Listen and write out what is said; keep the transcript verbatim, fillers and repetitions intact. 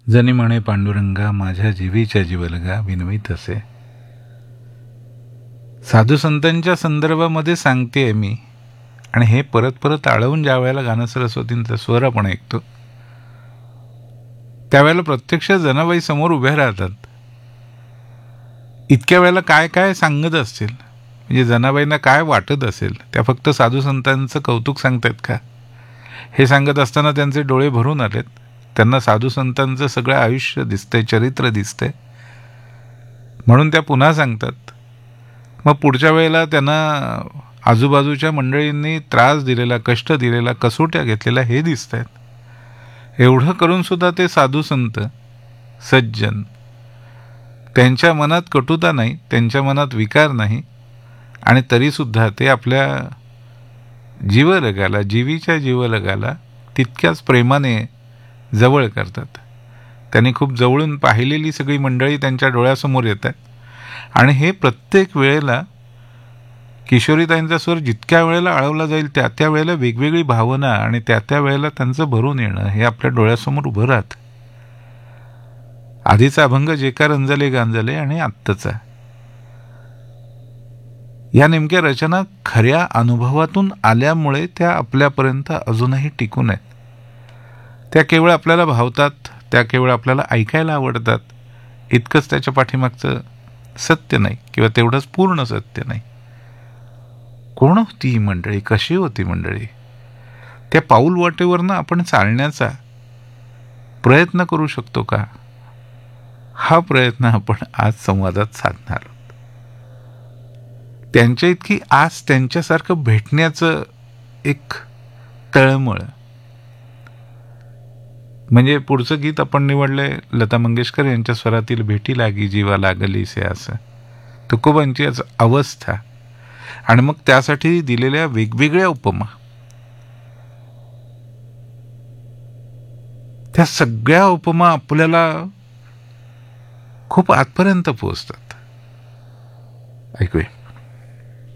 जनी म्हणे पांडुरंगा माझ्या जीवीच्या जीवलगा विनवी तसे. साधू संतांच्या संदर्भामध्ये सांगते मी, आणि हे परत परत आळवून ज्या वेळेला गाणं सरस्वतींचा स्वर आपण ऐकतो त्यावेळेला प्रत्यक्ष जनाबाई समोर उभ्या राहतात. इतक्या वेळेला काय काय सांगत असतील, म्हणजे जनाबाईंना काय वाटत असेल, त्या फक्त साधू संतांचं कौतुक सांगतायत का? हे सांगत असताना त्यांचे डोळे भरून आलेत. त्यांना साधू संतांचं सगळं आयुष्य दिसतंय, चरित्र दिसतंय, म्हणून त्या पुन्हा सांगतात. मग पुढच्या वेळेला त्यांना आजूबाजूच्या मंडळींनी त्रास दिलेला, कष्ट दिलेला, कसोट्या घेतलेल्या हे दिसत आहेत. एवढं करून सुद्धा ते साधू संत सज्जन, त्यांच्या मनात कटुता नाही, त्यांच्या मनात विकार नाही, आणि तरीसुद्धा ते आपल्या जीवलगाला, जीवीच्या जीवलगाला तितक्याच प्रेमाने जवळ करतात. त्यांनी खूप जवळून पाहिलेली सगळी मंडळी त्यांच्या डोळ्यासमोर येतात. आणि हे प्रत्येक वेळेला किशोरीताईंचा स्वर जितक्या वेळेला आळवला जाईल त्या त्या वेळेला वेगवेगळी भावना आणि त्या त्या वेळेला त्यांचं भरून येणं हे आपल्या डोळ्यासमोर उभं राहतं. आधीचा अभंग जे का रंजले गांजले आणि आत्ताचा, या नेमक्या रचना खऱ्या अनुभवातून आल्यामुळे त्या आपल्यापर्यंत अजूनही टिकून आहेत. त्या केवळ आपल्याला भावतात, त्या केवळ आपल्याला ऐकायला आवडतात, इतकंच त्याच्या पाठीमागचं सत्य नाही, किंवा तेवढंच पूर्ण सत्य नाही. कोण होती ही मंडळी, कशी होती मंडळी, त्या पाऊल वाटेवरनं आपण चालण्याचा प्रयत्न करू शकतो का? हा प्रयत्न आपण आज संवादात साधणार आहोत. त्यांच्या इतकी आज त्यांच्यासारखं भेटण्याचं एक तळमळ, म्हणजे पुढचं गीत आपण निवडलंय लता मंगेशकर यांच्या स्वरातील भेटी लागी जीवा लागली से, असं तुकोबांची अवस्था, आणि मग त्यासाठी दिलेल्या वेगवेगळ्या उपमा, त्या सगळ्या उपमा आपल्याला खूप आतपर्यंत पोहोचतात. ऐकूया.